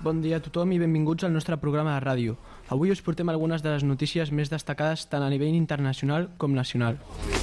Bon dia a tothom i benvinguts al nostre programa de ràdio. Avui us portem algunes de les notícies més destacades tant a nivell internacional com nacional.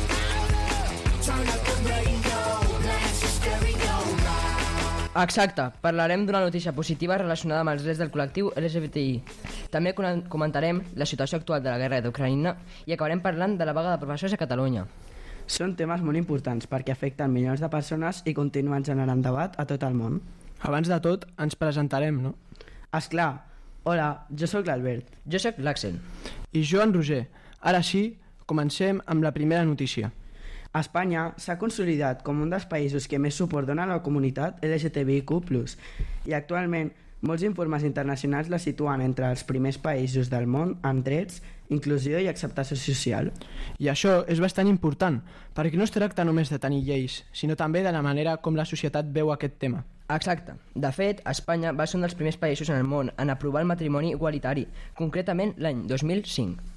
Exacte, parlarem d'una notícia positiva relacionada amb els drets del col·lectiu LGBTI. També comentarem la situació actual de la guerra d'Ucraïna i acabarem parlant de la vaga de professors a Catalunya. Són temes molt importants perquè afecten milions de persones i continuen generant debat a tot el món. Abans de tot, ens presentarem, no? Esclar. Hola, jo sóc l'Albert. Jo sóc l'Axel. I jo, en Roger. Ara sí, comencem amb la primera notícia. Espanya s'ha consolidat com un dels països que més suport dona a la comunitat LGTBIQ+, i actualment molts informes internacionals la situen entre els primers països del món en drets, inclusió i acceptació social. I això és bastant important, perquè no es tracta només de tenir lleis, sinó també de la manera com la societat veu aquest tema. Exacte. De fet, Espanya va ser un dels primers països en el món en aprovar el matrimoni igualitari, concretament l'any 2005.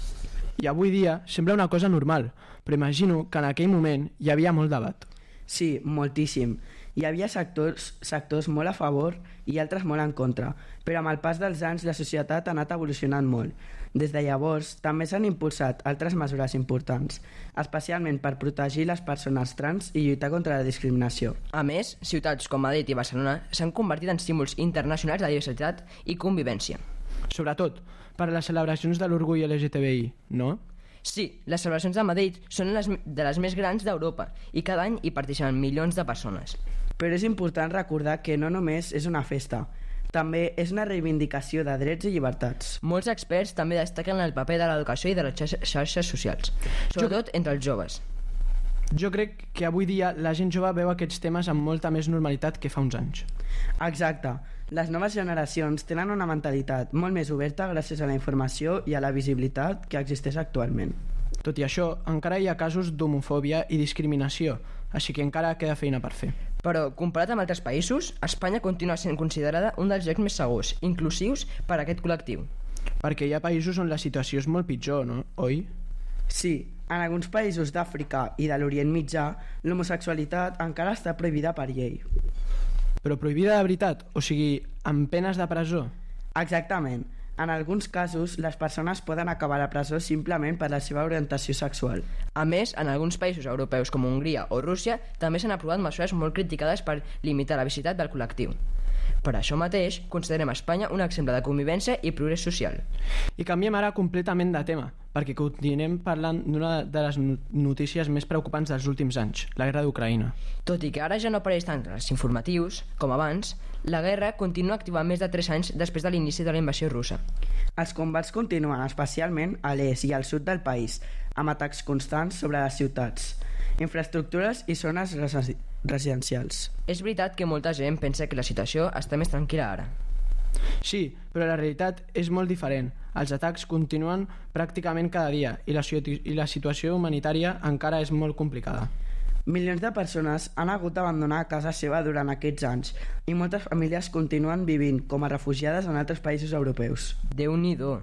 I avui dia sembla una cosa normal, però imagino que en aquell moment hi havia molt debat. Sí, moltíssim. Hi havia sectors molt a favor i altres molt en contra, però amb el pas dels anys la societat ha anat evolucionant molt. Des de llavors també s'han impulsat altres mesures importants, especialment per protegir les persones trans i lluitar contra la discriminació. A més, ciutats com Madrid i Barcelona s'han convertit en símbols internacionals de diversitat i convivència. Sobretot per les celebracions de l'orgull LGTBI, no? Sí, les celebracions de Madrid són de les més grans d'Europa i cada any hi participen milions de persones. Però és important recordar que no només és una festa, també és una reivindicació de drets i llibertats. Molts experts també destaquen el paper de l'educació i de les xarxes socials, sobretot entre els joves. Jo crec que avui dia la gent jove veu aquests temes amb molta més normalitat que fa uns anys. Exacte. Les noves generacions tenen una mentalitat molt més oberta gràcies a la informació i a la visibilitat que existeix actualment. Tot i això, encara hi ha casos d'homofòbia i discriminació, així que encara queda feina per fer. Però, comparat amb altres països, Espanya continua sent considerada un dels llocs més segurs, inclusius per a aquest col·lectiu. Perquè hi ha països on la situació és molt pitjor, no? Oi? Sí, en alguns països d'Àfrica i de l'Orient Mitjà, l'homosexualitat encara està prohibida per llei. Però prohibida de veritat? O sigui, amb penes de presó? Exactament. En alguns casos, les persones poden acabar a presó simplement per la seva orientació sexual. A més, en alguns països europeus com Hongria o Rússia també s'han aprovat mesures molt criticades per limitar la visitat del col·lectiu. Per això mateix, considerem Espanya un exemple de convivència i progrés social. I canviem ara completament de tema, perquè continuem parlant d'una de les notícies més preocupants dels últims anys, la guerra d'Ucraïna. Tot i que ara ja no apareix tant als informatius com abans, la guerra continua activa més de 3 anys després de l'inici de la invasió russa. Els combats continuen especialment a l'est i al sud del país, amb atacs constants sobre les ciutats, infraestructures i zones residencials. És veritat que molta gent pensa que la situació està més tranquil·la ara. Sí, però la realitat és molt diferent. Els atacs continuen pràcticament cada dia i la situació humanitària encara és molt complicada. Milions de persones han hagut d'abandonar casa seva durant aquests anys i moltes famílies continuen vivint com a refugiades en altres països europeus. Déu-n'hi-do.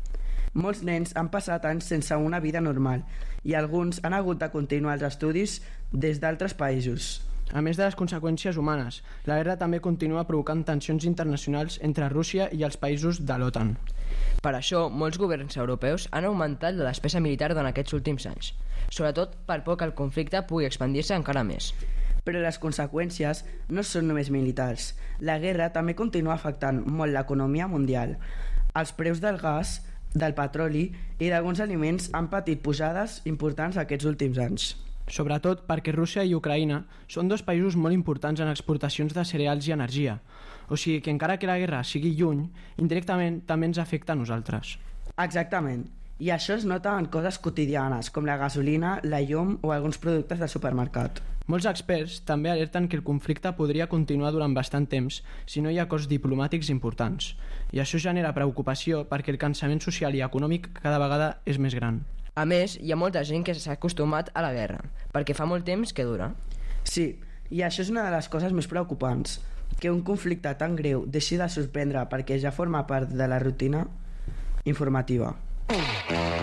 Molts nens han passat anys sense una vida normal i alguns han hagut de continuar els estudis des d'altres països. A més de les conseqüències humanes, la guerra també continua provocant tensions internacionals entre Rússia i els països de l'OTAN. Per això, molts governs europeus han augmentat la despesa militar durant aquests últims anys, sobretot per por que el conflicte pugui expandir-se encara més. Però les conseqüències no són només militars. La guerra també continua afectant molt l'economia mundial. Els preus del gas, del petroli i d'alguns aliments han patit pujades importants aquests últims anys. Sobretot perquè Rússia i Ucraïna són dos països molt importants en exportacions de cereals i energia. O sigui que encara que la guerra sigui lluny, indirectament també ens afecta a nosaltres. Exactament. I això es nota en coses quotidianes, com la gasolina, la llum o alguns productes del supermercat. Molts experts també alerten que el conflicte podria continuar durant bastant temps si no hi ha acords diplomàtics importants. I això genera preocupació perquè el cansament social i econòmic cada vegada és més gran. A més, hi ha molta gent que s'ha acostumat a la guerra, perquè fa molt temps que dura. Sí, i això és una de les coses més preocupants, que un conflicte tan greu deixi de sorprendre perquè ja forma part de la rutina informativa.